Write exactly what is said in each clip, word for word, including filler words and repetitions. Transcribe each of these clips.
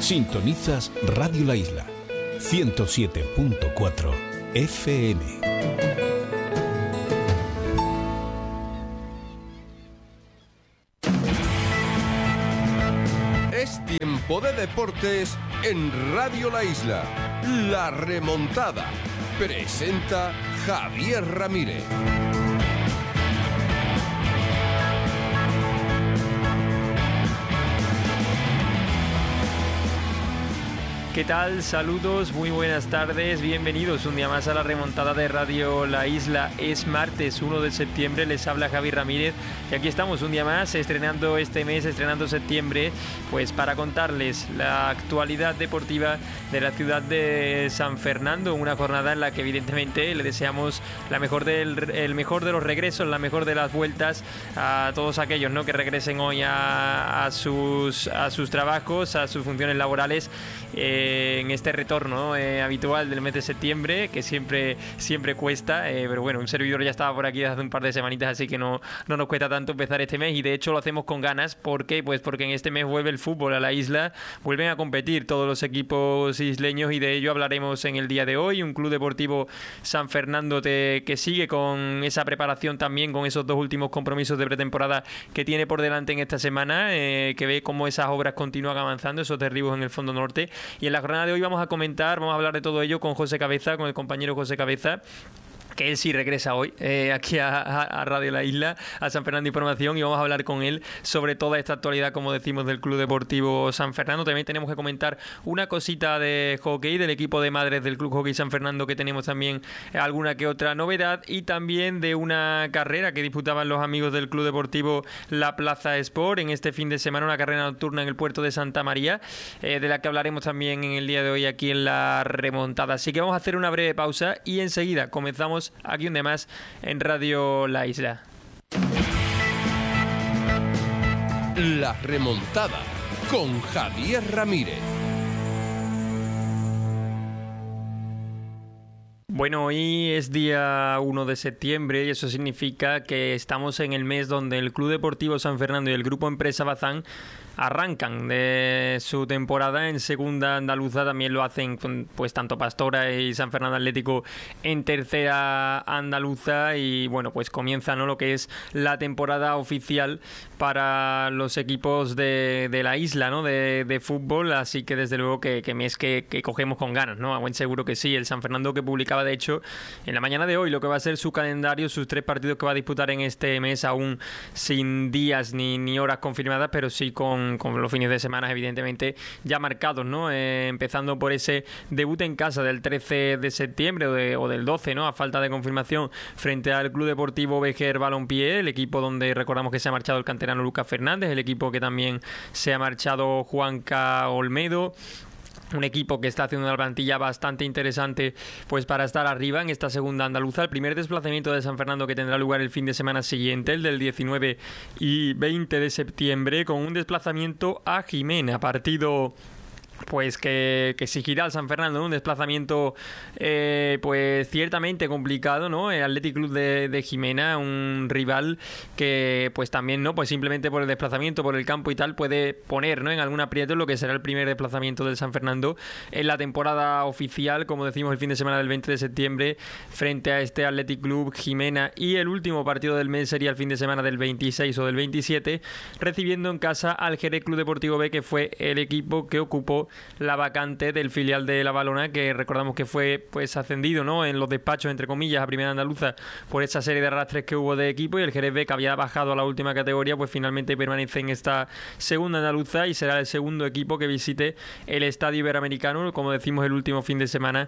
Sintonizas Radio La Isla, ciento siete punto cuatro F M. Es tiempo de deportes en Radio La Isla. La remontada. Presenta Javier Ramírez. ¿Qué tal? Saludos, muy buenas tardes, bienvenidos un día más a la remontada de Radio La Isla. Es martes uno de septiembre, les habla Javier Ramírez y aquí estamos un día más estrenando este mes, estrenando septiembre, pues para contarles la actualidad deportiva de la ciudad de San Fernando, una jornada en la que evidentemente le deseamos la mejor del, el mejor de los regresos, la mejor de las vueltas a todos aquellos, ¿no?, que regresen hoy a, a, sus, a sus trabajos, a sus funciones laborales. Eh, en este retorno eh, habitual del mes de septiembre, que siempre siempre cuesta, eh, pero bueno, un servidor ya estaba por aquí desde hace un par de semanitas, así que no, no nos cuesta tanto empezar este mes, y de hecho lo hacemos con ganas. ¿Por qué? Pues porque en este mes vuelve el fútbol a la isla, vuelven a competir todos los equipos isleños, y de ello hablaremos en el día de hoy. Un Club Deportivo San Fernando te, que sigue con esa preparación también, con esos dos últimos compromisos de pretemporada que tiene por delante en esta semana, eh, que ve cómo esas obras continúan avanzando, esos derribos en el fondo norte. Y en la jornada de hoy vamos a comentar, vamos a hablar de todo ello con José Cabeza, con el compañero José Cabeza, que él sí regresa hoy eh, aquí a, a Radio La Isla, a San Fernando Información, y vamos a hablar con él sobre toda esta actualidad, como decimos, del Club Deportivo San Fernando. También tenemos que comentar una cosita de hockey, del equipo de madres del Club Hockey San Fernando, que tenemos también alguna que otra novedad, y también de una carrera que disputaban los amigos del Club Deportivo La Plaza Sport en este fin de semana, una carrera nocturna en el puerto de Santa María, eh, de la que hablaremos también en el día de hoy aquí en la remontada. Así que vamos a hacer una breve pausa y enseguida comenzamos aquí un día más en Radio La Isla. La remontada con Javier Ramírez. Bueno, hoy es día uno de septiembre y eso significa que estamos en el mes donde el Club Deportivo San Fernando y el Grupo Empresa Bazán arrancan de su temporada en segunda andaluza. También lo hacen pues tanto Pastora y San Fernando Atlético en tercera andaluza, y bueno, pues comienza, ¿no?, lo que es la temporada oficial para los equipos de, de la isla, ¿no?, de, de fútbol. Así que desde luego que, que mes que, que cogemos con ganas, ¿no? A buen seguro que sí. El San Fernando, que publicaba de hecho en la mañana de hoy lo que va a ser su calendario, sus tres partidos que va a disputar en este mes, aún sin días ni, ni horas confirmadas, pero sí con con los fines de semana evidentemente ya marcados, ¿no? Eh, empezando por ese debut en casa del trece de septiembre o, de, o del doce, ¿no?, a falta de confirmación, frente al Club Deportivo Vejer Balompié, el equipo donde recordamos que se ha marchado el canterano Lucas Fernández, el equipo que también se ha marchado Juanca Olmedo. Un equipo que está haciendo una plantilla bastante interesante pues para estar arriba en esta segunda andaluza. El primer desplazamiento de San Fernando, que tendrá lugar el fin de semana siguiente, el del diecinueve y veinte de septiembre, con un desplazamiento a Jimena, partido pues que, que exigirá al San Fernando, ¿no?, un desplazamiento eh, pues ciertamente complicado, ¿no? El Athletic Club de, de Jimena, un rival que pues también, ¿no?, pues simplemente por el desplazamiento, por el campo y tal, puede poner, ¿no?, en algún aprieto lo que será el primer desplazamiento del San Fernando en la temporada oficial, como decimos, el fin de semana del veinte de septiembre frente a este Athletic Club Jimena, y el último partido del mes sería el fin de semana del veintiséis o del veintisiete, recibiendo en casa al Jerez Club Deportivo B, que fue el equipo que ocupó la vacante del filial de La Valona, que recordamos que fue pues ascendido, ¿no?, en los despachos, entre comillas, a primera andaluza por esa serie de arrastres que hubo de equipo, y el Jerez B, que había bajado a la última categoría, pues finalmente permanece en esta segunda andaluza y será el segundo equipo que visite el Estadio Iberoamericano, como decimos, el último fin de semana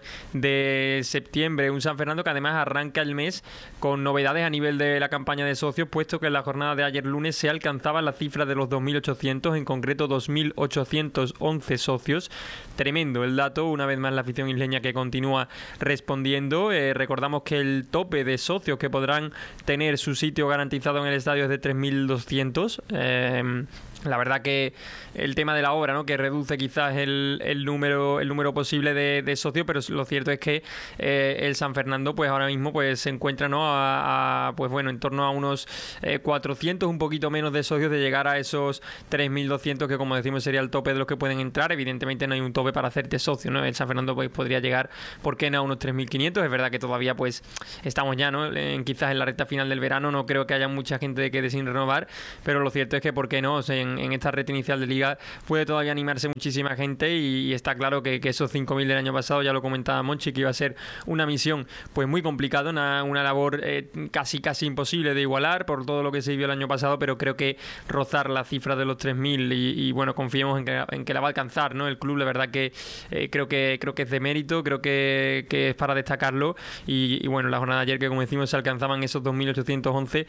de septiembre. Un San Fernando que además arranca el mes con novedades a nivel de la campaña de socios, puesto que en la jornada de ayer lunes se alcanzaba la cifra de los dos mil ochocientos, en concreto dos mil ochocientos once socios, socios. Tremendo el dato, una vez más la afición isleña que continúa respondiendo. Eh, recordamos que el tope de socios que podrán tener su sitio garantizado en el estadio es de tres mil doscientos. Eh, La verdad que el tema de la obra, ¿no?, que reduce quizás el, el número el número posible de, de socios, pero lo cierto es que eh, el San Fernando pues ahora mismo pues se encuentra, ¿no?, a, a pues bueno, en torno a unos eh, cuatrocientos, un poquito menos de socios, de llegar a esos tres mil doscientos, que como decimos sería el tope de los que pueden entrar. Evidentemente no hay un tope para hacerte socio, ¿no? El San Fernando pues podría llegar, ¿por qué no?, a unos tres mil quinientos. Es verdad que todavía pues estamos ya, ¿no?, en, quizás en la recta final del verano. No creo que haya mucha gente que quede sin renovar, pero lo cierto es que ¿por qué no? O sea, en, en esta red inicial de liga puede todavía animarse muchísima gente, y, y está claro que, que esos cinco mil del año pasado, ya lo comentaba Monchi, que iba a ser una misión pues muy complicada, una, una labor eh, casi casi imposible de igualar por todo lo que se vivió el año pasado, pero creo que rozar la cifra de los tres mil y, y bueno, confiemos en que, en que la va a alcanzar, ¿no?, el club. La verdad que eh, creo que creo que es de mérito, creo que, que es para destacarlo, y, y bueno, la jornada de ayer, que como decimos se alcanzaban esos dos mil ochocientos once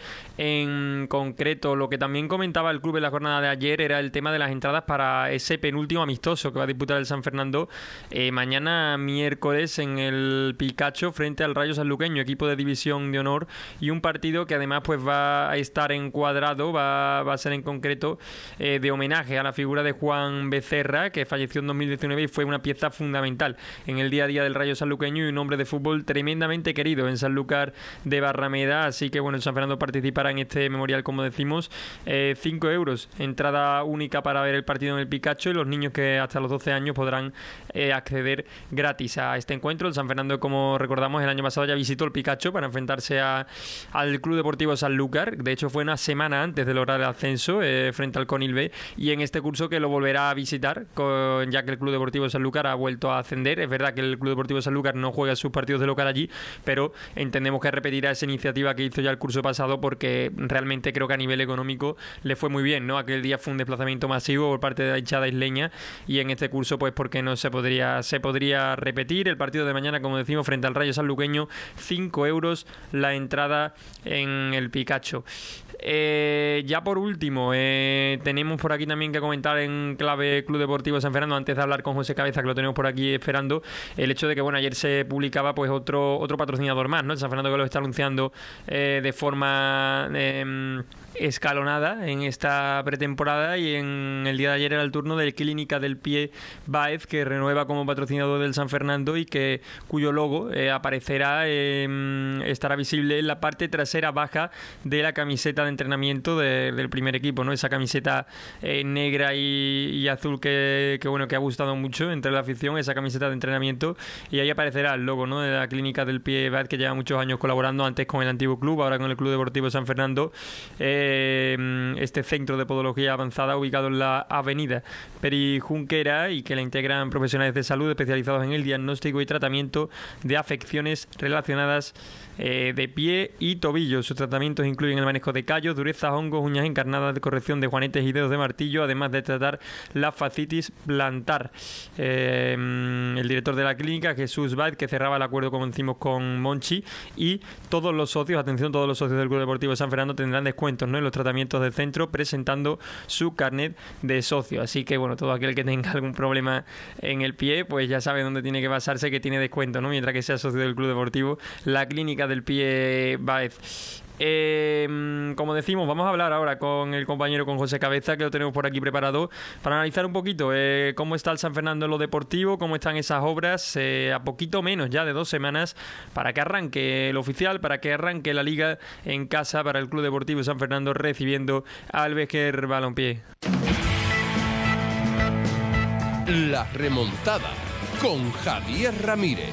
en concreto. Lo que también comentaba el club en la jornada de ayer era el tema de las entradas para ese penúltimo amistoso que va a disputar el San Fernando eh, mañana miércoles en el Picacho frente al Rayo Sanluqueño, equipo de división de honor, y un partido que además pues va a estar encuadrado, va, va a ser en concreto eh, de homenaje a la figura de Juan Becerra, que falleció en dos mil diecinueve y fue una pieza fundamental en el día a día del Rayo Sanluqueño y un hombre de fútbol tremendamente querido en Sanlúcar de Barrameda. Así que bueno, el San Fernando participará en este memorial, como decimos, eh, cinco euros, entrada única para ver el partido en el Picacho, y los niños que hasta los doce años podrán eh, acceder gratis a este encuentro. El San Fernando, como recordamos, el año pasado ya visitó el Picacho para enfrentarse a, al Club Deportivo Sanlúcar. De hecho fue una semana antes de lograr el ascenso eh, frente al Conil B, y en este curso que lo volverá a visitar, con, ya que el Club Deportivo Sanlúcar ha vuelto a ascender. Es verdad que el Club Deportivo Sanlúcar no juega sus partidos de local allí, pero entendemos que repetirá esa iniciativa que hizo ya el curso pasado, porque realmente creo que a nivel económico le fue muy bien, ¿no? Aquel día fue un desplazamiento masivo por parte de la hinchada isleña, y en este curso pues porque no se podría se podría repetir el partido de mañana, como decimos, frente al Rayo Sanluqueño. Cinco euros la entrada en el Picacho. Eh, ya por último, eh, tenemos por aquí también que comentar en clave Club Deportivo San Fernando, antes de hablar con José Cabeza, que lo tenemos por aquí esperando, el hecho de que bueno, ayer se publicaba pues otro otro patrocinador más, ¿no? El San Fernando, que lo está anunciando eh, de forma eh, escalonada en esta pretemporada, y en el día de ayer era el turno del Clínica del Pie Baez, que renueva como patrocinador del San Fernando y que cuyo logo eh, aparecerá, eh, estará visible en la parte trasera baja de la camiseta de entrenamiento de, del primer equipo, ¿no? Esa camiseta eh, negra y, y azul que, que bueno que ha gustado mucho entre la afición, esa camiseta de entrenamiento, y ahí aparecerá el logo, ¿no?, de la Clínica del Pie Baez, que lleva muchos años colaborando, antes con el antiguo club, ahora con el Club Deportivo San Fernando. Eh, este centro de podología avanzada ubicado en la avenida Peri Junquera, y que la integran profesionales de salud especializados en el diagnóstico y tratamiento de afecciones relacionadas eh, de pie y tobillo. Sus tratamientos incluyen el manejo de callos, durezas, hongos, uñas encarnadas, de corrección de juanetes y dedos de martillo, además de tratar la fascitis plantar. Eh, el director de la clínica, Jesús Bad, que cerraba el acuerdo, como decimos, con Monchi, y todos los socios, atención, todos los socios del Club Deportivo San Fernando tendrán descuentos, ¿no?, en los tratamientos del centro, presentando su carnet de socio. Así que bueno, todo aquel que tenga algún problema en el pie, pues ya sabe dónde tiene que basarse, que tiene descuento, ¿no?, mientras que sea socio del Club Deportivo, la Clínica del Pie Baez. Eh, como decimos, vamos a hablar ahora con el compañero, con José Cabeza, que lo tenemos por aquí preparado para analizar un poquito eh, cómo está el San Fernando en lo deportivo, cómo están esas obras, eh, a poquito menos ya de dos semanas para que arranque el oficial, para que arranque la liga en casa para el Club Deportivo San Fernando, recibiendo al Vejer Balompié. La remontada con Javier Ramírez.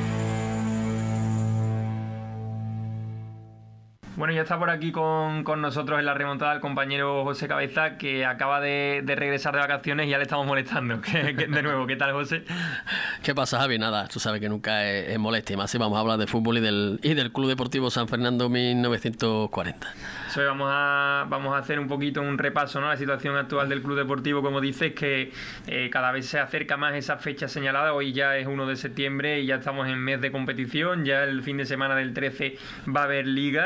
Bueno, ya está por aquí con, con nosotros en la remontada el compañero José Cabeza, que acaba de, de regresar de vacaciones y ya le estamos molestando. ¿Qué, qué, de nuevo, ¿qué tal, José? ¿Qué pasa, Javi? Nada, tú sabes que nunca es, es molestia. Más si vamos a hablar de fútbol y del, y del Club Deportivo San Fernando mil novecientos cuarenta. Eso, vamos a, vamos a hacer un poquito un repaso, ¿no?, a la situación actual del Club Deportivo. Como dices, que eh, cada vez se acerca más esa fecha señalada. Hoy ya es uno de septiembre y ya estamos en mes de competición. Ya el fin de semana del trece va a haber liga. Eh, también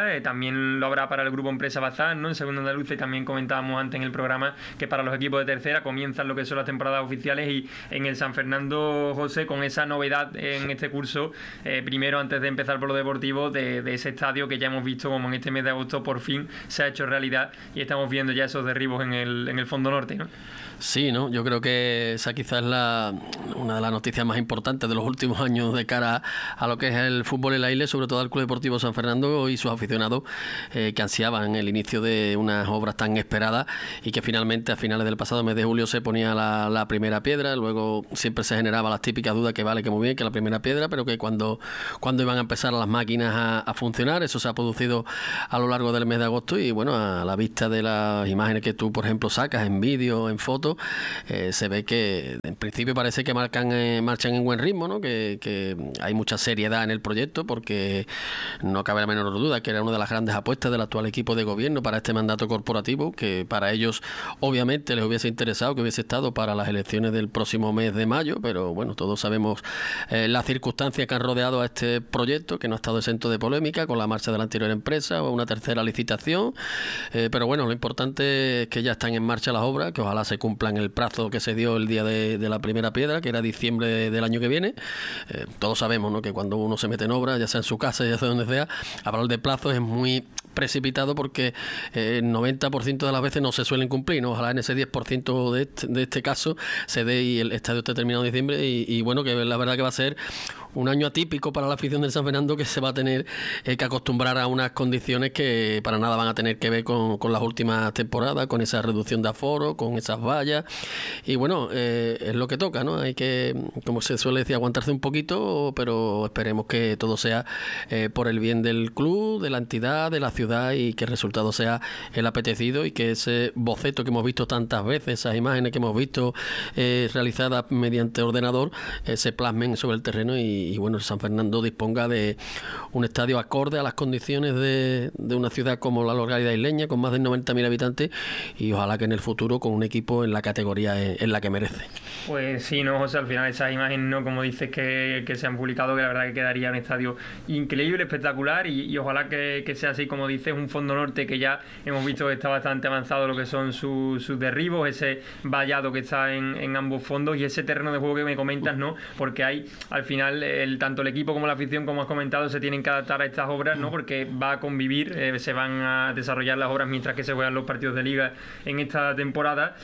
también lo habrá para el Grupo Empresa Bazán, ¿no? En Segunda Andalucía, y también comentábamos antes en el programa que para los equipos de tercera comienzan lo que son las temporadas oficiales, y en el San Fernando, José, con esa novedad en este curso, eh, primero antes de empezar por lo deportivo, de, de ese estadio que ya hemos visto como en este mes de agosto por fin se ha hecho realidad y estamos viendo ya esos derribos en el, en el fondo norte, ¿no? Sí, ¿no? Yo creo que esa quizás es la, una de las noticias más importantes de los últimos años de cara a lo que es el fútbol en la isla, sobre todo al Club Deportivo San Fernando y sus aficionados eh, que ansiaban el inicio de unas obras tan esperadas y que finalmente a finales del pasado mes de julio se ponía la, la primera piedra. Luego siempre se generaba las típicas dudas que vale, que muy bien, que la primera piedra, pero que cuando, cuando iban a empezar las máquinas a, a funcionar. Eso se ha producido a lo largo del mes de agosto y bueno, a la vista de las imágenes que tú, por ejemplo, sacas en vídeo, en fotos, Eh, se ve que en principio parece que marcan, eh, marchan en buen ritmo, ¿no? Que, que hay mucha seriedad en el proyecto, porque no cabe la menor duda que era una de las grandes apuestas del actual equipo de gobierno para este mandato corporativo, que para ellos obviamente les hubiese interesado que hubiese estado para las elecciones del próximo mes de mayo, pero bueno, todos sabemos eh, las circunstancias que han rodeado a este proyecto, que no ha estado exento de polémica con la marcha de la anterior empresa o una tercera licitación, eh, pero bueno, lo importante es que ya están en marcha las obras, que ojalá se cumplan el plazo que se dio el día de, de la primera piedra, que era diciembre de, del año que viene. Eh, todos sabemos, ¿no?, que cuando uno se mete en obra, ya sea en su casa, ya sea donde sea, hablar de plazos es muy precipitado porque eh, el noventa por ciento de las veces no se suelen cumplir, ¿no? Ojalá en ese diez por ciento de este, de este caso se dé y el estadio esté terminado en diciembre y, y bueno, que la verdad que va a ser un año atípico para la afición del San Fernando, que se va a tener eh, que acostumbrar a unas condiciones que para nada van a tener que ver con, con las últimas temporadas, con esa reducción de aforo, con esas vallas y bueno, eh, es lo que toca, ¿no? Hay que, como se suele decir, aguantarse un poquito, pero esperemos que todo sea eh, por el bien del club, de la entidad, de la ciudad y que el resultado sea el apetecido y que ese boceto que hemos visto tantas veces, esas imágenes que hemos visto eh, realizadas mediante ordenador, eh, se plasmen sobre el terreno y y bueno, San Fernando disponga de un estadio acorde a las condiciones de, de una ciudad como la localidad isleña, con más de noventa mil habitantes y ojalá que en el futuro con un equipo en la categoría en, en la que merece. Pues sí, no, José, al final esas imágenes, ¿no?, como dices, que, que se han publicado, que la verdad que quedaría un estadio increíble, espectacular y, y ojalá que, que sea así, como dices, un fondo norte que ya hemos visto que está bastante avanzado lo que son sus, sus derribos, ese vallado que está en, en ambos fondos y ese terreno de juego que me comentas, ¿no?, porque hay al final el, tanto el equipo como la afición, como has comentado, se tienen que adaptar a estas obras, ¿no?, porque va a convivir, eh, se van a desarrollar las obras mientras que se juegan los partidos de liga en esta temporada.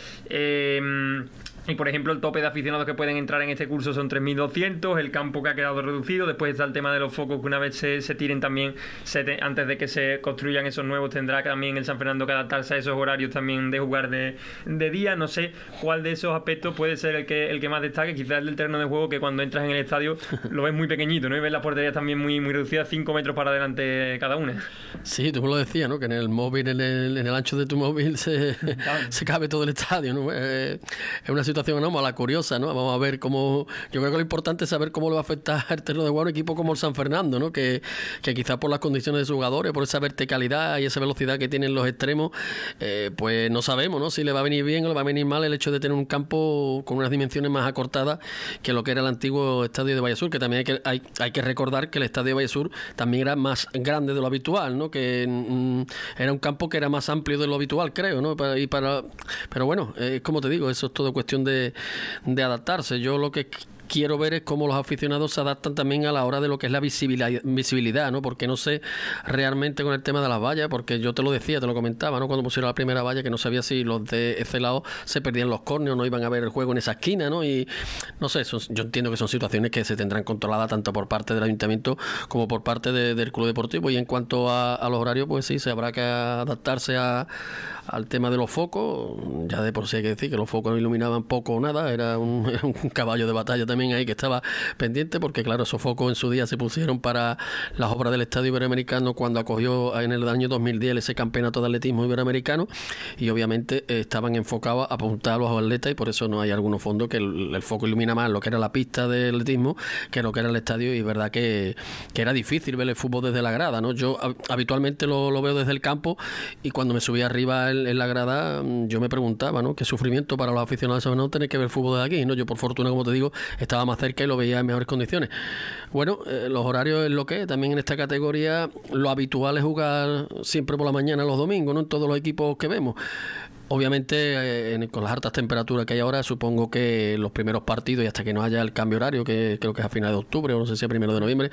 Eh, Y, por ejemplo, el tope de aficionados que pueden entrar en este curso son tres mil doscientos, el campo que ha quedado reducido, después está el tema de los focos que una vez se, se tiren también, se te, antes de que se construyan esos nuevos, tendrá que también el San Fernando que adaptarse a esos horarios también de jugar de, de día. No sé cuál de esos aspectos puede ser el que, el que más destaque, quizás el del terreno de juego, que cuando entras en el estadio lo ves muy pequeñito, ¿no? Y ves las porterías también muy, muy reducidas, cinco metros para adelante cada una. Sí, tú me lo decías, ¿no?, que en el móvil, en el, en el ancho de tu móvil se, se cabe todo el estadio, ¿no? Eh, es una situación anómala, curiosa, ¿no? Vamos a ver cómo... Yo creo que lo importante es saber cómo le va a afectar el terreno de juego a un equipo como el San Fernando, ¿no? Que, que quizás por las condiciones de sus jugadores, por esa verticalidad y esa velocidad que tienen los extremos, eh, pues no sabemos, ¿no?, si le va a venir bien o le va a venir mal el hecho de tener un campo con unas dimensiones más acortadas que lo que era el antiguo estadio de Vallasur, que también hay que, hay, hay que recordar que el estadio de Vallasur también era más grande de lo habitual, ¿no?, que mm, era un campo que era más amplio de lo habitual, creo, ¿no? Para, y para, pero bueno, es eh, como te digo, eso es todo cuestión de de adaptarse. Yo lo que quiero ver es cómo los aficionados se adaptan también a la hora de lo que es la visibilidad, visibilidad, ¿no? Porque no sé realmente con el tema de las vallas, porque yo te lo decía, te lo comentaba, ¿no?, cuando pusieron la primera valla, que no sabía si los de ese lado se perdían los córneos, no iban a ver el juego en esa esquina, ¿no? Y no sé, son, yo entiendo que son situaciones que se tendrán controladas tanto por parte del ayuntamiento como por parte de, del club deportivo. Y en cuanto a, a los horarios, pues sí, se habrá que adaptarse a al tema de los focos. Ya de por sí hay que decir que los focos no iluminaban poco o nada, era un, era un caballo de batalla también ahí que estaba pendiente, porque claro, esos focos en su día se pusieron para las obras del Estadio Iberoamericano cuando acogió en el año dos mil diez ese campeonato de atletismo iberoamericano y obviamente eh, estaban enfocados a apuntar a los atletas y por eso no hay algunos fondos que el, el foco ilumina más lo que era la pista de atletismo que lo que era el estadio y es verdad que, que era difícil ver el fútbol desde la grada, ¿no? Yo a, habitualmente lo, lo veo desde el campo y cuando me subía arriba en, en la grada yo me preguntaba, ¿no?, qué sufrimiento para los aficionados de San Fernando tener que ver el fútbol de aquí, ¿no? Yo por fortuna, como te digo, estaba más cerca y lo veía en mejores condiciones. Bueno, eh, los horarios es lo que es. También en esta categoría lo habitual es jugar siempre por la mañana los domingos, ¿no? En todos los equipos que vemos. Obviamente, eh, en, con las altas temperaturas que hay ahora, supongo que los primeros partidos, y hasta que no haya el cambio horario, que creo que es a finales de octubre o no sé si a primero de noviembre,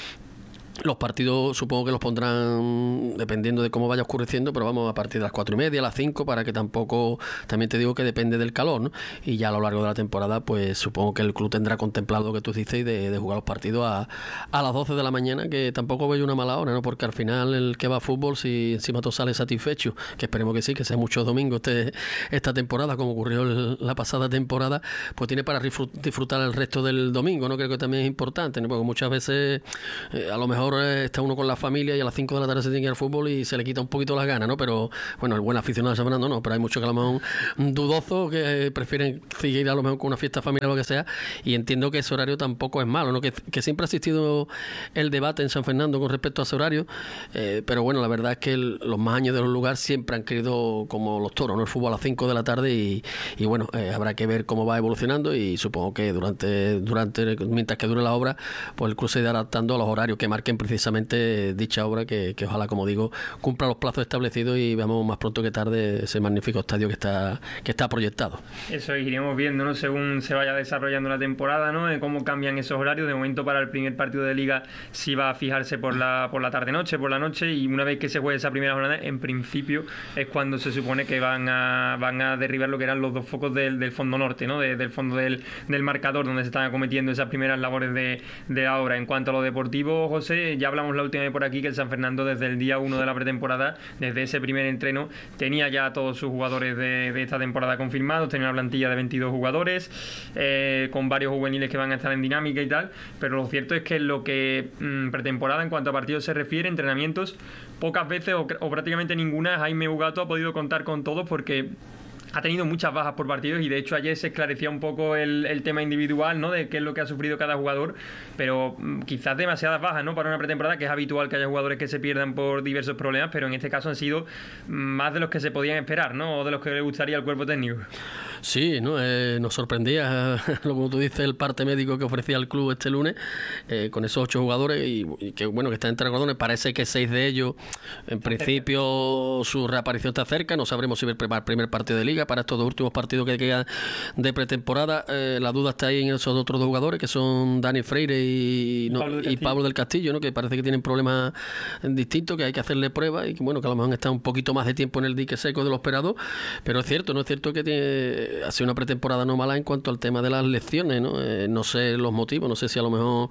los partidos supongo que los pondrán dependiendo de cómo vaya oscureciendo, pero vamos a partir de las cuatro y media, a las cinco, para que tampoco, también te digo que depende del calor, ¿no? Y ya a lo largo de la temporada, pues supongo que el club tendrá contemplado lo que tú dices de, de jugar los partidos a, a las doce de la mañana, que tampoco veo una mala hora, ¿no? Porque al final el que va a fútbol, si encima tú sales satisfecho, que esperemos que sí, que sea muchos domingos este, esta temporada, como ocurrió el, la pasada temporada, pues tiene para disfrutar el resto del domingo, ¿no? Creo que también es importante, ¿no? Porque muchas veces eh, a lo mejor está uno con la familia y a las cinco de la tarde se tiene que ir al fútbol y se le quita un poquito las ganas, ¿no? Pero bueno, el buen aficionado de San Fernando no, pero hay muchos que a lo mejor dudosos que prefieren seguir a lo mejor con una fiesta familiar o lo que sea, y entiendo que ese horario tampoco es malo, ¿no? Que, que siempre ha existido el debate en San Fernando con respecto a ese horario, eh, pero bueno, la verdad es que el, los más años de los lugares siempre han querido, como los toros, ¿no? El fútbol a las cinco de la tarde y, y bueno, eh, habrá que ver cómo va evolucionando y supongo que durante, durante mientras que dure la obra, pues el club se irá adaptando a los horarios que marquen precisamente dicha obra, que, que ojalá, como digo, cumpla los plazos establecidos y veamos más pronto que tarde ese magnífico estadio que está que está proyectado. Eso iremos viendo, ¿no? Según se vaya desarrollando la temporada, ¿no? Cómo cambian esos horarios. De momento, para el primer partido de Liga sí va a fijarse por la por la tarde-noche, por la noche, y una vez que se juegue esa primera jornada, en principio es cuando se supone que van a van a derribar lo que eran los dos focos del, del fondo norte, ¿no? De, del fondo del, del marcador, donde se están acometiendo esas primeras labores de, de ahora. En cuanto a lo deportivo, José, ya hablamos la última vez por aquí que el San Fernando desde el día uno de la pretemporada, desde ese primer entreno, tenía ya a todos sus jugadores de, de esta temporada confirmados, tenía una plantilla de veintidós jugadores, eh, con varios juveniles que van a estar en dinámica y tal, pero lo cierto es que en lo que mmm, pretemporada en cuanto a partidos se refiere, entrenamientos, pocas veces o, o prácticamente ninguna Jaime Ugato ha podido contar con todos, porque ha tenido muchas bajas por partidos y de hecho ayer se esclarecía un poco el, el tema individual, ¿no? De qué es lo que ha sufrido cada jugador, pero mmm, quizás demasiadas bajas, ¿no? Para una pretemporada, que es habitual que haya jugadores que se pierdan por diversos problemas, pero en este caso han sido más de los que se podían esperar, ¿no? O de los que le gustaría al cuerpo técnico. Sí, ¿no? Eh, nos sorprendía, como tú dices, el parte médico que ofrecía el club este lunes, eh, con esos ocho jugadores y, y que, bueno, que están entre cordones. Parece que seis de ellos, en principio, su reaparición está cerca. No sabremos si va a preparar el primer partido de Liga para estos dos últimos partidos que quedan de pretemporada. Eh, la duda está ahí en esos otros dos jugadores, que son Dani Freire y, no, Pablo, del y Pablo del Castillo, ¿no? Que parece que tienen problemas distintos, que hay que hacerle pruebas y que, bueno, que a lo mejor está un poquito más de tiempo en el dique seco de lo esperado. Pero es cierto, ¿no? Es cierto que tiene... ha sido una pretemporada no mala en cuanto al tema de las lecciones, ¿no? Eh, no sé los motivos, no sé si a lo mejor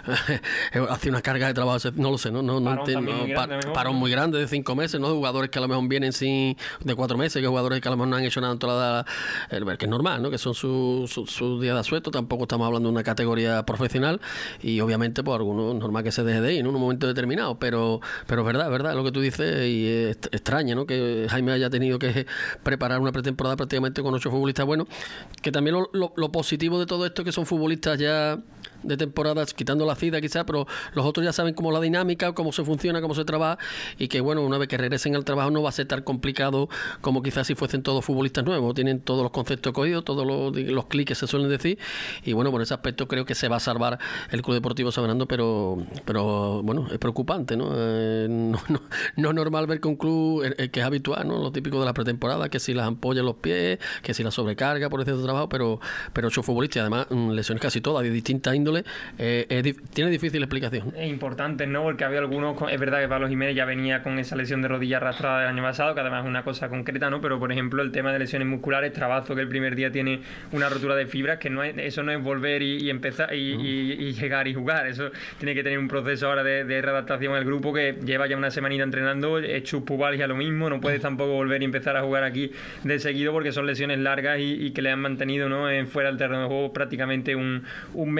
hace una carga de trabajo, no lo sé, ¿no? no, no parón, entiendo, muy no, grande, pa, parón muy grande de cinco meses, ¿no? Jugadores que a lo mejor vienen sin de cuatro meses, que jugadores que a lo mejor no han hecho nada en toda la, el ver que es normal, ¿no? Que son sus su, su días de asueto, tampoco estamos hablando de una categoría profesional y obviamente pues algunos normal que se deje de ir, ¿no? En un momento determinado, pero pero es verdad, es verdad lo que tú dices y es extraña, ¿no? Que Jaime haya tenido que preparar una pretemporada prácticamente con ocho futbolistas buenos, que también lo, lo, lo positivo de todo esto es que son futbolistas ya de temporadas, quitando la cida quizás, pero los otros ya saben cómo la dinámica, cómo se funciona, cómo se trabaja y que bueno, una vez que regresen al trabajo no va a ser tan complicado como quizás si fuesen todos futbolistas nuevos, tienen todos los conceptos cogidos, todos los, los clics que se suelen decir y bueno, por ese aspecto creo que se va a salvar el Club Deportivo San Fernando, pero pero bueno, es preocupante, ¿no? Eh, no, no, no es normal ver que un club, eh, que es habitual, ¿no? Lo típico de la pretemporada, que si las ampollas en los pies, que si la sobrecarga por exceso de trabajo, pero pero ocho futbolistas, además lesiones casi todas de distintas índoles. Eh, eh, dif- tiene difícil explicación. Es importante, ¿no? Porque había algunos, es verdad que Pablo Jiménez ya venía con esa lesión de rodilla arrastrada del año pasado, que además es una cosa concreta, ¿no? Pero por ejemplo el tema de lesiones musculares, Trabazo, que el primer día tiene una rotura de fibras, que no es, eso no es volver y, y empezar y, mm. y, y llegar y jugar, eso tiene que tener un proceso ahora de, de readaptación al grupo, que lleva ya una semanita entrenando, es chuspubalgia lo mismo, no puedes tampoco volver y empezar a jugar aquí de seguido porque son lesiones largas y, y que le han mantenido, ¿no? En fuera del terreno de juego prácticamente un, un mes desde que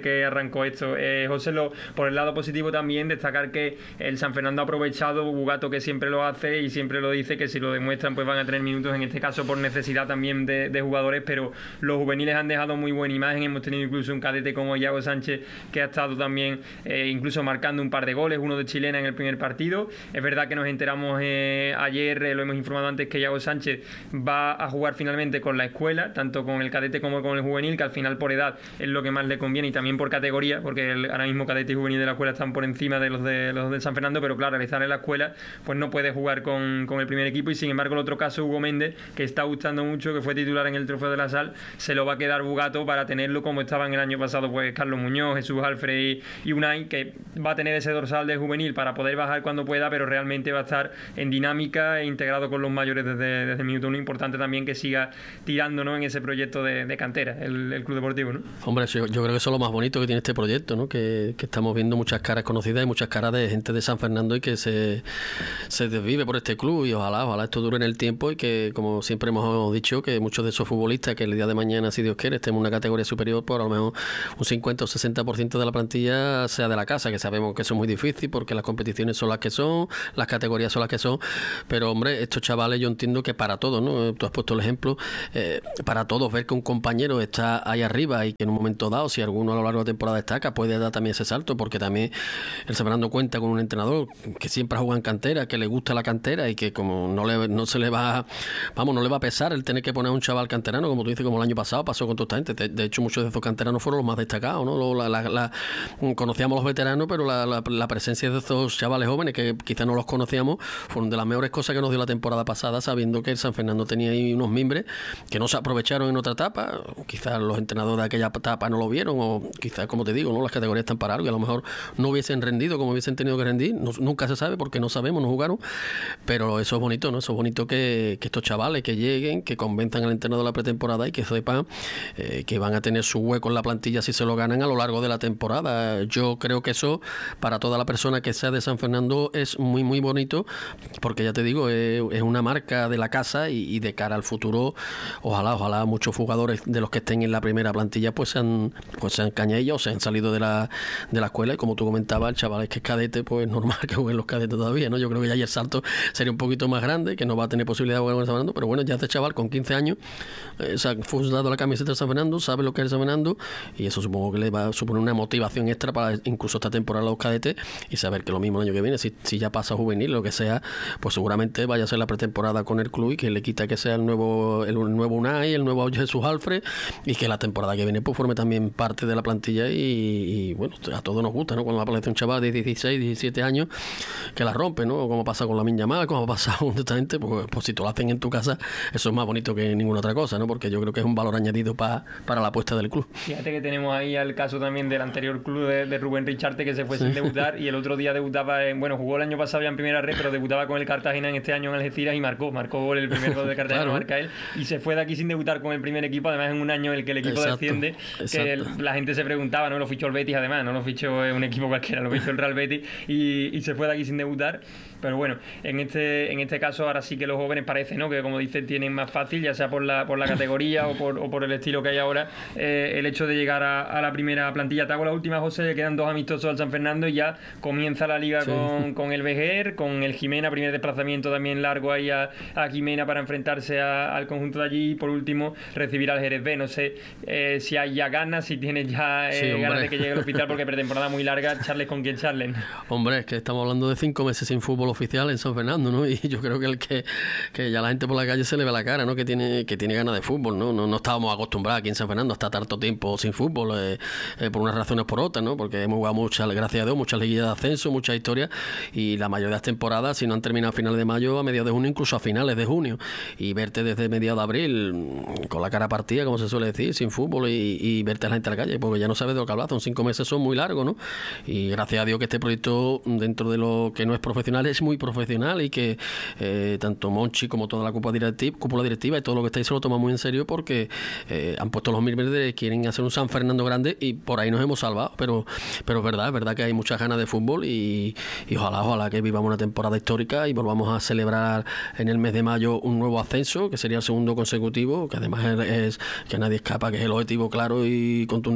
que arrancó esto. Eh, José, lo, por el lado positivo también, destacar que el San Fernando ha aprovechado, Bugato que siempre lo hace y siempre lo dice, que si lo demuestran pues van a tener minutos, en este caso por necesidad también de, de jugadores, pero los juveniles han dejado muy buena imagen. Hemos tenido incluso un cadete como Iago Sánchez que ha estado también eh, incluso marcando un par de goles, uno de chilena en el primer partido. Es verdad que nos enteramos eh, ayer, eh, lo hemos informado antes, que Iago Sánchez va a jugar finalmente con la escuela, tanto con el cadete como con el juvenil, que al final por edad es lo que más le conviene y también por categoría, porque el, ahora mismo cadete y juvenil de la escuela están por encima de los de los del San Fernando, pero claro, al estar en la escuela pues no puede jugar con, con el primer equipo. Y sin embargo el otro caso, Hugo Méndez, que está gustando mucho, que fue titular en el Trofeo de la Sal, se lo va a quedar Bugato para tenerlo como estaban el año pasado pues Carlos Muñoz, Jesús Alfred y, y Unai, que va a tener ese dorsal de juvenil para poder bajar cuando pueda, pero realmente va a estar en dinámica e integrado con los mayores desde, desde el minuto uno. Importante también que siga tirando, ¿no?, en ese proyecto de, de cantera, el, el Club Deportivo, ¿no? Hombre, yo, yo creo que eso es lo más bonito que tiene este proyecto, ¿no? Que, que estamos viendo muchas caras conocidas y muchas caras de gente de San Fernando y que se, se desvive por este club, y ojalá, ojalá esto dure en el tiempo y que, como siempre hemos dicho, que muchos de esos futbolistas que el día de mañana, si Dios quiere, estemos en una categoría superior, por a lo mejor un cincuenta o sesenta por ciento de la plantilla sea de la casa, que sabemos que eso es muy difícil porque las competiciones son las que son, las categorías son las que son, pero hombre, estos chavales yo entiendo que para todos, ¿no? Tú has puesto el ejemplo, eh, para todos, ver que un compañero está ahí arriba y que en un momento dado, si alguno a lo largo de la temporada destaca, puede dar también ese salto, porque también el San Fernando cuenta con un entrenador que siempre ha jugado en cantera, que le gusta la cantera y que como no le no se le va, vamos, no le va a pesar el tener que poner a un chaval canterano, como tú dices, como el año pasado pasó con toda esta gente. De, de hecho, muchos de esos canteranos fueron los más destacados, ¿no? La, la, la, conocíamos los veteranos, pero la, la, la presencia de estos chavales jóvenes, que quizás no los conocíamos, fueron de las mejores cosas que nos dio la temporada pasada, sabiendo que el San Fernando tenía ahí unos mimbres que no se aprovecharon en otra etapa. Quizás los entrenadores de aquella etapa no lo vieron, o quizás, como te digo, no, las categorías están para algo y a lo mejor no hubiesen rendido como hubiesen tenido que rendir. No, nunca se sabe porque no sabemos, no jugaron, pero eso es bonito, ¿no? Eso es bonito que, que estos chavales que lleguen, que convenzan al entrenador de la pretemporada y que sepan eh, que van a tener su hueco en la plantilla si se lo ganan a lo largo de la temporada. Yo creo que eso, para toda la persona que sea de San Fernando, es muy muy bonito, porque ya te digo, es, es una marca de la casa y, y de cara al futuro, ojalá, ojalá muchos jugadores de los que estén en la primera plantilla pues sean, pues sean cañellas o se han salido de la, de la escuela, y como tú comentabas, el chaval es que es cadete, pues es normal que jueguen los cadetes todavía, ¿no? Yo creo que ya ahí el salto sería un poquito más grande, que no va a tener posibilidad de jugar con el San Fernando, pero bueno, ya este chaval con quince años eh, se ha fundado la camiseta del San Fernando, sabe lo que es el San Fernando, y eso supongo que le va a suponer una motivación extra para incluso esta temporada los cadetes, y saber que lo mismo el año que viene, si, si ya pasa juvenil, lo que sea, pues seguramente vaya a ser la pretemporada con el club y que le quita que sea el nuevo el nuevo Unai, el nuevo Jesús Alfred, y que la temporada que viene pues forme también parte de la plantilla y, y bueno, a todos nos gusta, ¿no? Cuando aparece un chaval de dieciséis, diecisiete años que la rompe, ¿no? Como pasa con Lamine Yamal, como ha pasado con esta gente, pues, pues si te lo hacen en tu casa, eso es más bonito que ninguna otra cosa, ¿no? Porque yo creo que es un valor añadido pa, para la apuesta del club. Fíjate que tenemos ahí el caso también del anterior club de, de Rubén Richarte, que se fue sí. sin debutar, y el otro día debutaba en, bueno, jugó el año pasado ya en primera red, pero debutaba con el Cartagena en este año en Algeciras y marcó, marcó gol, el primer gol de Cartagena, claro. Marca él, y se fue de aquí sin debutar con el primer equipo, además en un año en el que el equipo exacto, desciende, exacto. que el, la gente se preguntaba, ¿no? Lo fichó el Betis, además, no lo fichó un equipo cualquiera, lo fichó el Real Betis, y, y se fue de aquí sin debutar. Pero bueno, en este en este caso ahora sí que los jóvenes parece, ¿no?, que como dicen tienen más fácil, ya sea por la por la categoría o por, o por el estilo que hay ahora, eh, el hecho de llegar a, a la primera plantilla. Te hago la última, José, le quedan dos amistosos al San Fernando y ya comienza la liga sí. con, con el Vejer, con el Jimena, primer desplazamiento también largo ahí a, a Jimena para enfrentarse a, al conjunto de allí, y por último recibir al Jerez B. No sé eh, si hay ya ganas, si tienes ya eh, sí, ganas de que llegue el hospital, porque pretemporada muy larga, charles con quien charlen. Hombre, es que estamos hablando de cinco meses sin fútbol oficial en San Fernando, ¿no? Y yo creo que el que, que ya la gente por la calle se le ve la cara, ¿no? Que tiene que tiene ganas de fútbol, ¿no? No, no estábamos acostumbrados aquí en San Fernando a estar tanto tiempo sin fútbol, eh, eh, por unas razones o por otras, ¿no? Porque hemos jugado muchas, gracias a Dios, muchas liguillas de ascenso, muchas historias, y la mayoría de las temporadas, si no han terminado a finales de mayo, a mediados de junio, incluso a finales de junio, y verte desde mediados de abril con la cara partida, como se suele decir, sin fútbol, y, y verte a la gente en la calle, porque ya no sabes de lo que hablas. Son cinco meses, son muy largos, ¿no? Y gracias a Dios que este proyecto, dentro de lo que no es profesional, es muy profesional, y que eh, tanto Monchi como toda la cúpula directiva, cúpula directiva y todo lo que está ahí se lo toma muy en serio, porque eh, han puesto los mil verdes, quieren hacer un San Fernando grande, y por ahí nos hemos salvado, pero pero es verdad, es verdad que hay muchas ganas de fútbol, y, y ojalá, ojalá que vivamos una temporada histórica y volvamos a celebrar en el mes de mayo un nuevo ascenso, que sería el segundo consecutivo, que además es, es que nadie escapa, que es el objetivo claro y contundente. Creo que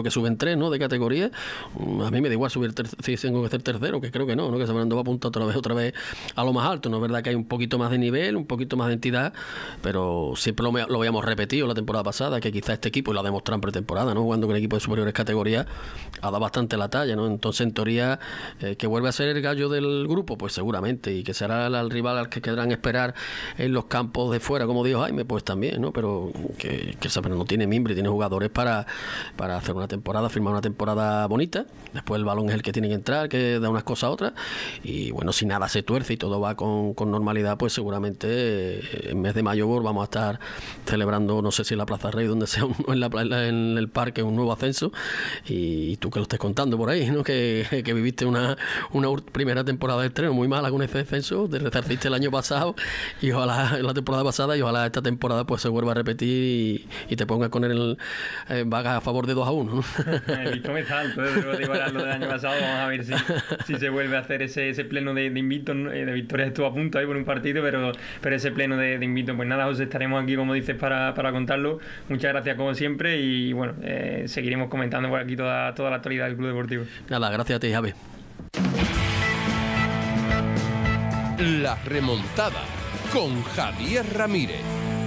que suben tres, ¿no?, de categoría. A mí me da igual subir ter- si tengo que ser tercero, que creo que no, ¿no? Que San Fernando va a apuntar otra vez, otra vez a lo más alto. No es verdad que hay un poquito más de nivel, un poquito más de entidad, pero siempre lo, lo habíamos repetido la temporada pasada, que quizá este equipo, y lo ha demostrado en pretemporada, ¿no?, jugando con equipos de superiores categorías, ha dado bastante la talla, ¿no? Entonces, en teoría, eh, que vuelve a ser el gallo del grupo, pues seguramente, y que será el, el rival al que querrán esperar en los campos de fuera, como dijo Jaime, pues también, ¿no? Pero que, que San Fernando tiene mimbre, tiene jugadores para, para hacer una temporada, firmar una temporada bonita. Después el balón es el que tiene que entrar, que da unas cosas a otras, y bueno, si nada se tuerce y todo va con, con normalidad, pues seguramente eh, en mes de mayo vamos a estar celebrando, no sé si en la Plaza Rey, donde sea, un, en, la, en el parque, un nuevo ascenso, y, y tú que lo estés contando por ahí, ¿no?, que, que viviste una, una primera temporada de estreno muy mala con ese descenso, te resarciste el año pasado, y ojalá la temporada pasada, y ojalá esta temporada pues se vuelva a repetir y, y te pongas con el eh, vaga a favor de dos a uno, ¿no? El listón está alto, ¿eh? Debo de igualar lo del año pasado. Vamos a ver si, si se vuelve a hacer ese, ese pleno de, de invictos, eh, de victorias. Estuvo a punto ahí por un partido, pero, pero ese pleno de, de invictos, pues nada, José, estaremos aquí, como dices, para, para contarlo. Muchas gracias como siempre, y bueno, eh, seguiremos comentando por aquí toda, toda la actualidad del Club Deportivo. Nada, gracias a ti, Javi. La remontada con Javier Ramírez.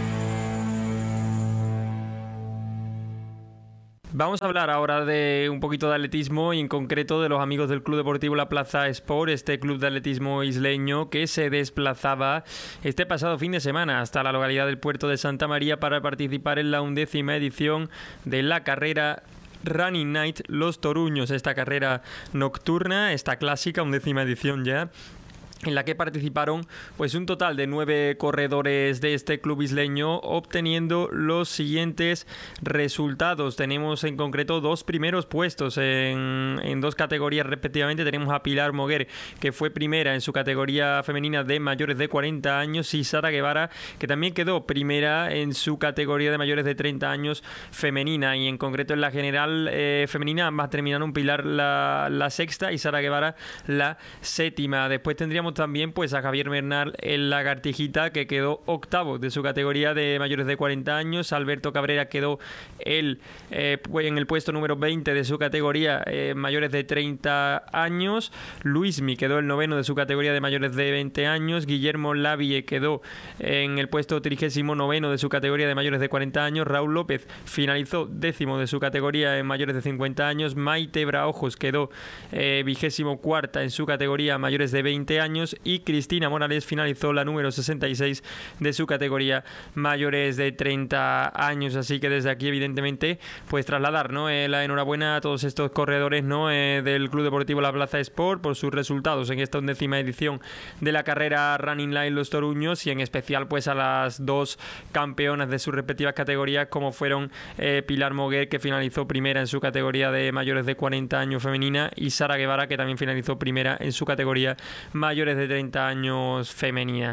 Vamos a hablar ahora de un poquito de atletismo, y en concreto de los amigos del Club Deportivo La Plaza Sport, este club de atletismo isleño que se desplazaba este pasado fin de semana hasta la localidad del Puerto de Santa María para participar en la undécima edición de la carrera Running Night Los Toruños, esta carrera nocturna, esta clásica, undécima edición ya, en la que participaron pues un total de nueve corredores de este club isleño, obteniendo los siguientes resultados. Tenemos en concreto dos primeros puestos en, en dos categorías respectivamente. Tenemos a Pilar Moguer, que fue primera en su categoría femenina de mayores de cuarenta años, y Sara Guevara, que también quedó primera en su categoría de mayores de treinta años femenina. Y en concreto en la general eh, femenina ambas terminaron, Pilar la, la sexta y Sara Guevara la séptima. Después tendríamos también pues a Javier Bernal en Lagartijita, que quedó octavo de su categoría de mayores de cuarenta años. Alberto Cabrera quedó el, eh, en el puesto número veinte de su categoría eh, mayores de treinta años. Luismi quedó el noveno de su categoría de mayores de veinte años. Guillermo Lavie quedó en el puesto trigésimo noveno de su categoría de mayores de cuarenta años. Raúl López finalizó décimo de su categoría en mayores de cincuenta años. Maite Braojos quedó eh, vigésimo cuarta en su categoría mayores de veinte años. Y Cristina Morales finalizó la número sesenta y seis de su categoría mayores de treinta años. Así que desde aquí, evidentemente, pues trasladar, ¿no?, eh, la enhorabuena a todos estos corredores, ¿no?, eh, del Club Deportivo La Plaza Sport por sus resultados en esta undécima edición de la carrera Running Line Los Toruños, y en especial pues a las dos campeonas de sus respectivas categorías, como fueron eh, Pilar Moguer, que finalizó primera en su categoría de mayores de cuarenta años femenina, y Sara Guevara, que también finalizó primera en su categoría mayores de treinta años femenina.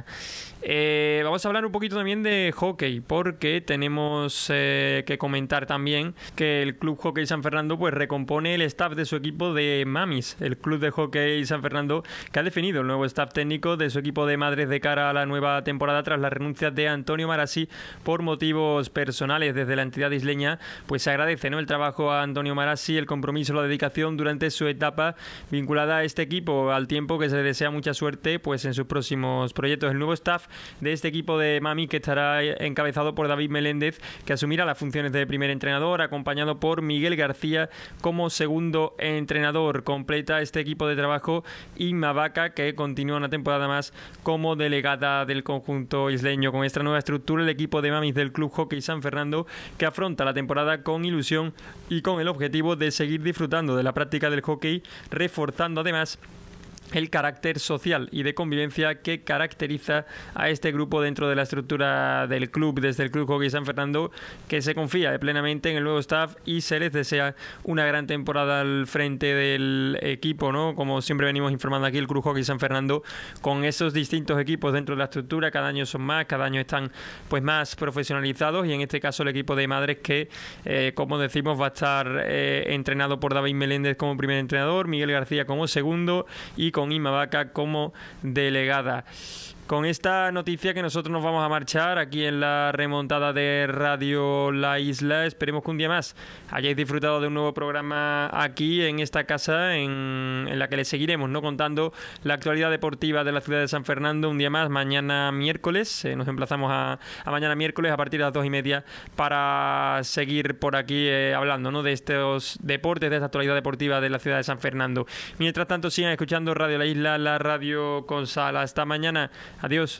Eh, vamos a hablar un poquito también de hockey, porque tenemos eh, que comentar también que el Club Hockey San Fernando pues recompone el staff de su equipo de mamis. El Club de Hockey San Fernando, que ha definido el nuevo staff técnico de su equipo de madres de cara a la nueva temporada tras las renuncias de Antonio Marassi por motivos personales. Desde la entidad isleña pues se agradece, ¿no?, el trabajo a Antonio Marassi, el compromiso, la dedicación durante su etapa vinculada a este equipo, al tiempo que se le desea mucha suerte pues en sus próximos proyectos. El nuevo staff de este equipo de mami, que estará encabezado por David Meléndez, que asumirá las funciones de primer entrenador, acompañado por Miguel García como segundo entrenador. Completa este equipo de trabajo Inma Vaca, que continúa una temporada más como delegada del conjunto isleño. Con esta nueva estructura, el equipo de mamis del Club Hockey San Fernando, que afronta la temporada con ilusión y con el objetivo de seguir disfrutando de la práctica del hockey, reforzando además el carácter social y de convivencia que caracteriza a este grupo dentro de la estructura del club. Desde el Club Hockey San Fernando, que se confía plenamente en el nuevo staff y se les desea una gran temporada al frente del equipo, ¿no? Como siempre venimos informando aquí, el Club Hockey San Fernando, con esos distintos equipos dentro de la estructura, cada año son más, cada año están pues más profesionalizados, y en este caso el equipo de madres, que eh, como decimos va a estar eh, entrenado por David Meléndez como primer entrenador, Miguel García como segundo, y con Inma Vaca como delegada. con esta noticia que nosotros nos vamos a marchar aquí en la remontada de Radio La Isla. Esperemos que un día más hayáis disfrutado de un nuevo programa aquí en esta casa en, en la que les seguiremos, ¿no?, contando la actualidad deportiva de la ciudad de San Fernando un día más, mañana miércoles. Eh, nos emplazamos a, a mañana miércoles a partir de las dos y media para seguir por aquí eh, hablando, ¿no?, de estos deportes, de esta actualidad deportiva de la ciudad de San Fernando. Mientras tanto, sigan escuchando Radio La Isla, la radio con sal. Hasta mañana. Adiós.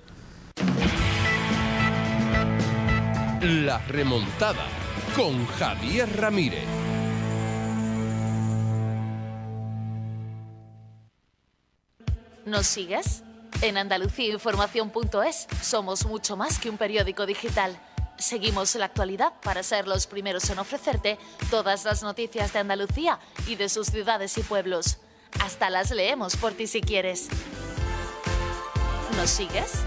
La remontada con Javier Ramírez. ¿Nos sigues? En andalucía información punto es somos mucho más que un periódico digital. Seguimos la actualidad para ser los primeros en ofrecerte todas las noticias de Andalucía y de sus ciudades y pueblos. Hasta las leemos por ti si quieres. ¿Nos sigues?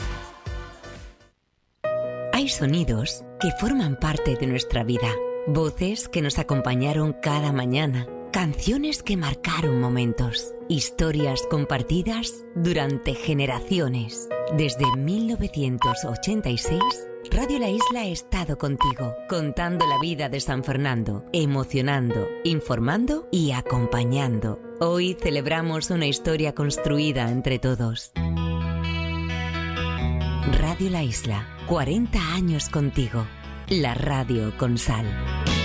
Hay sonidos que forman parte de nuestra vida, voces que nos acompañaron cada mañana, canciones que marcaron momentos, historias compartidas durante generaciones. Desde mil novecientos ochenta y seis, Radio La Isla ha estado contigo, contando la vida de San Fernando, emocionando, informando y acompañando. Hoy celebramos una historia construida entre todos. Radio La Isla, cuarenta años contigo. La radio con sal.